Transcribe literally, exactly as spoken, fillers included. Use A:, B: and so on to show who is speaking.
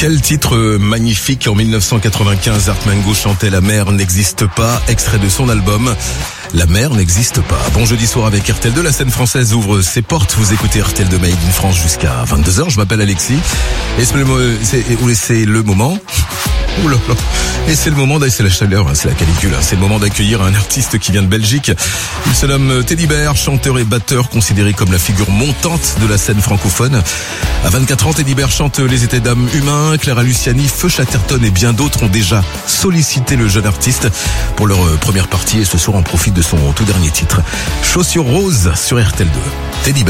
A: Quel titre magnifique. En mille neuf cent quatre-vingt-quinze, Art Mengo chantait La mer n'existe pas, extrait de son album La mer n'existe pas. Bon jeudi soir avec R T L deux, la scène française ouvre ses portes. Vous écoutez R T L deux Made in France jusqu'à vingt-deux heures. Je m'appelle Alexis et c'est le, c'est, c'est le moment... Ouh là là. Et c'est le moment, c'est la chaleur, c'est la canicule, c'est le moment d'accueillir un artiste qui vient de Belgique. Il se nomme Teddy Bear, chanteur et batteur, considéré comme la figure montante de la scène francophone. À vingt-quatre ans, Teddy Bear chante Les étés d'âme humains. Clara Luciani, Feu Chatterton et bien d'autres ont déjà sollicité le jeune artiste pour leur première partie et ce soir on profite de son tout dernier titre. Chaussures roses sur R T L deux. Teddy Bear.